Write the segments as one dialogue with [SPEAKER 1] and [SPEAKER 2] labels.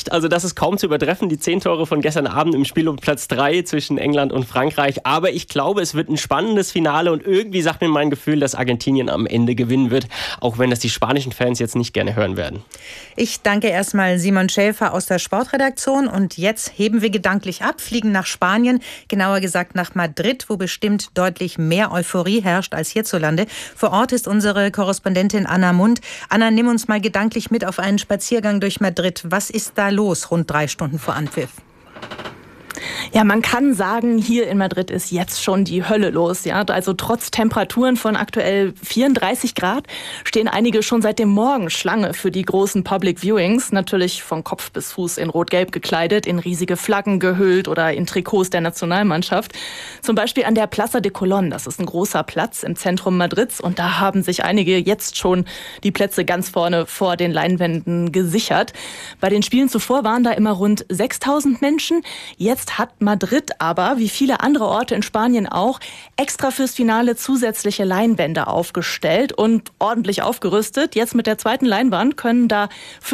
[SPEAKER 1] nicht. Also das ist kaum zu übertreffen, die 10 Tore von gestern Abend im Spiel um Platz 3 zwischen England und Frankreich. Aber ich glaube, es wird ein spannendes Finale und irgendwie sagt mir mein Gefühl, dass Argentinien am Ende gewinnen wird, auch wenn das die spanischen Fans jetzt nicht gerne hören werden.
[SPEAKER 2] Ich danke erstmal Simon Schäfer aus der Sportredaktion und jetzt heben wir gedanklich ab, fliegen nach Spanien, genauer gesagt nach Madrid, wo bestimmt deutlich mehr Euphorie herrscht als hierzulande. Vor Ort ist unsere Korrespondentin Anna Mund. Anna, nimm uns mal gedanklich mit auf einen Spaziergang durch Madrid. Was ist da los, rund 3 Stunden vor Anpfiff?
[SPEAKER 3] Ja, man kann sagen, hier in Madrid ist jetzt schon die Hölle los. Ja? Also trotz Temperaturen von aktuell 34 Grad stehen einige schon seit dem Morgen Schlange für die großen Public Viewings. Natürlich von Kopf bis Fuß in Rot-Gelb gekleidet, in riesige Flaggen gehüllt oder in Trikots der Nationalmannschaft. Zum Beispiel an der Plaza de Colón. Das ist ein großer Platz im Zentrum Madrids. Und da haben sich einige jetzt schon die Plätze ganz vorne vor den Leinwänden gesichert. Bei den Spielen zuvor waren da immer rund 6.000 Menschen. Jetzt hat Madrid aber, wie viele andere Orte in Spanien auch, extra fürs Finale zusätzliche Leinwände aufgestellt und ordentlich aufgerüstet. Jetzt mit der zweiten Leinwand können da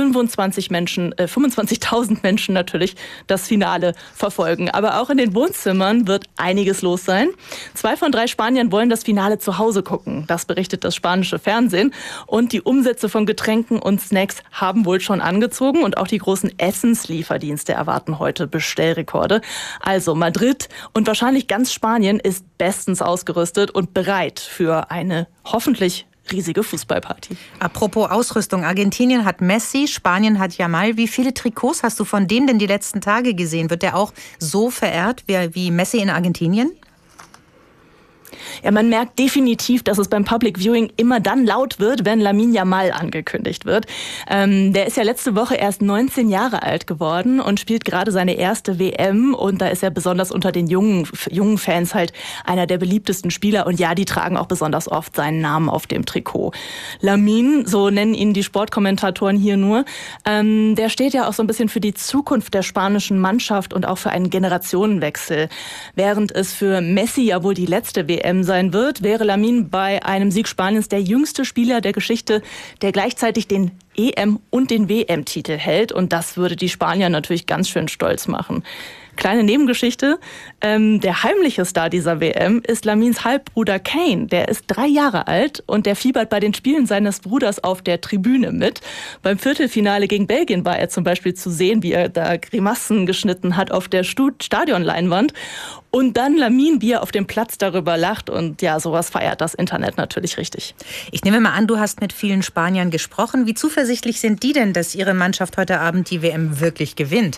[SPEAKER 3] 25.000 Menschen natürlich das Finale verfolgen. Aber auch in den Wohnzimmern wird einiges los sein. 2 von 3 Spaniern wollen das Finale zu Hause gucken. Das berichtet das spanische Fernsehen. Und die Umsätze von Getränken und Snacks haben wohl schon angezogen. Und auch die großen Essenslieferdienste erwarten heute Bestellrekorde. Also Madrid und wahrscheinlich ganz Spanien ist bestens ausgerüstet und bereit für eine hoffentlich riesige Fußballparty.
[SPEAKER 2] Apropos Ausrüstung, Argentinien hat Messi, Spanien hat Yamal. Wie viele Trikots hast du von dem denn die letzten Tage gesehen? Wird der auch so verehrt wie Messi in Argentinien?
[SPEAKER 3] Ja, man merkt definitiv, dass es beim Public Viewing immer dann laut wird, wenn Lamine Yamal angekündigt wird. Der ist ja letzte Woche erst 19 Jahre alt geworden und spielt gerade seine erste WM. Und da ist er besonders unter den jungen Fans halt einer der beliebtesten Spieler. Und ja, die tragen auch besonders oft seinen Namen auf dem Trikot. Lamine, so nennen ihn die Sportkommentatoren hier nur, der steht ja auch so ein bisschen für die Zukunft der spanischen Mannschaft und auch für einen Generationenwechsel. Während es für Messi ja wohl die letzte WM sein wird, wäre Lamine bei einem Sieg Spaniens der jüngste Spieler der Geschichte, der gleichzeitig den EM- und den WM-Titel hält. Und das würde die Spanier natürlich ganz schön stolz machen. Kleine Nebengeschichte, der heimliche Star dieser WM ist Lamines Halbbruder Kane. Der ist 3 Jahre alt und der fiebert bei den Spielen seines Bruders auf der Tribüne mit. Beim Viertelfinale gegen Belgien war er zum Beispiel zu sehen, wie er da Grimassen geschnitten hat auf der Stadionleinwand. Und dann Lamine, wie er auf dem Platz darüber lacht. Und ja, sowas feiert das Internet natürlich richtig.
[SPEAKER 2] Ich nehme mal an, du hast mit vielen Spaniern gesprochen. Wie zuversichtlich sind die denn, dass ihre Mannschaft heute Abend die WM wirklich gewinnt?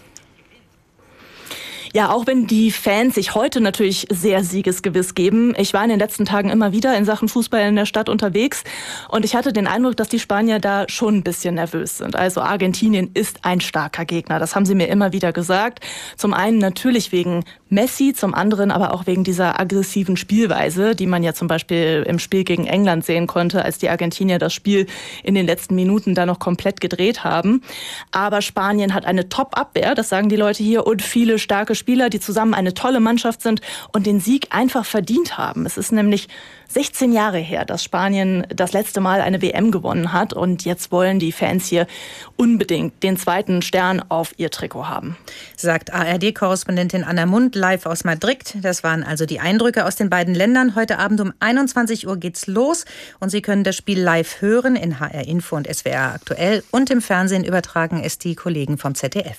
[SPEAKER 3] Ja, auch wenn die Fans sich heute natürlich sehr siegesgewiss geben. Ich war in den letzten Tagen immer wieder in Sachen Fußball in der Stadt unterwegs und ich hatte den Eindruck, dass die Spanier da schon ein bisschen nervös sind. Also Argentinien ist ein starker Gegner, das haben sie mir immer wieder gesagt. Zum einen natürlich wegen Messi, zum anderen aber auch wegen dieser aggressiven Spielweise, die man ja zum Beispiel im Spiel gegen England sehen konnte, als die Argentinier das Spiel in den letzten Minuten da noch komplett gedreht haben. Aber Spanien hat eine Top-Abwehr, das sagen die Leute hier, und viele starke Spieler, die zusammen eine tolle Mannschaft sind und den Sieg einfach verdient haben. Es ist nämlich 16 Jahre her, dass Spanien das letzte Mal eine WM gewonnen hat und jetzt wollen die Fans hier unbedingt den zweiten Stern auf ihr Trikot haben.
[SPEAKER 2] Sagt ARD-Korrespondentin Anna Mund live aus Madrid. Das waren also die Eindrücke aus den beiden Ländern. Heute Abend um 21 Uhr geht's los und Sie können das Spiel live hören in HR Info und SWR aktuell und im Fernsehen übertragen es die Kollegen vom ZDF.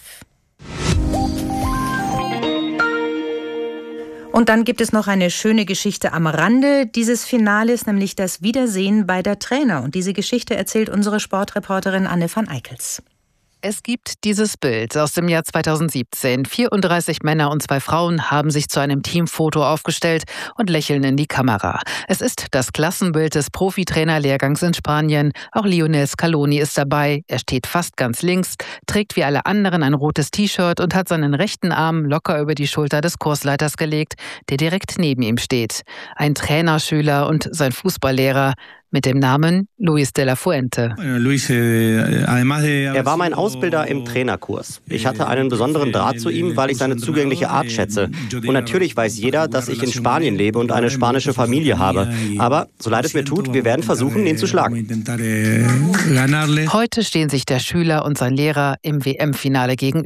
[SPEAKER 2] Und dann gibt es noch eine schöne Geschichte am Rande dieses Finales, nämlich das Wiedersehen beider Trainer. Und diese Geschichte erzählt unsere Sportreporterin Anne van Eickels.
[SPEAKER 4] Es gibt dieses Bild aus dem Jahr 2017. 34 Männer und 2 Frauen haben sich zu einem Teamfoto aufgestellt und lächeln in die Kamera. Es ist das Klassenbild des Profitrainerlehrgangs in Spanien. Auch Lionel Scaloni ist dabei. Er steht fast ganz links, trägt wie alle anderen ein rotes T-Shirt und hat seinen rechten Arm locker über die Schulter des Kursleiters gelegt, der direkt neben ihm steht. Ein Trainerschüler und sein Fußballlehrer mit dem Namen Luis de la Fuente.
[SPEAKER 5] Er war mein Ausbilder im Trainerkurs. Ich hatte einen besonderen Draht zu ihm, weil ich seine zugängliche Art schätze. Und natürlich weiß jeder, dass ich in Spanien lebe und eine spanische Familie habe. Aber, so leid es mir tut, wir werden versuchen, ihn zu schlagen.
[SPEAKER 4] Heute stehen sich der Schüler und sein Lehrer im WM-Finale gegenüber.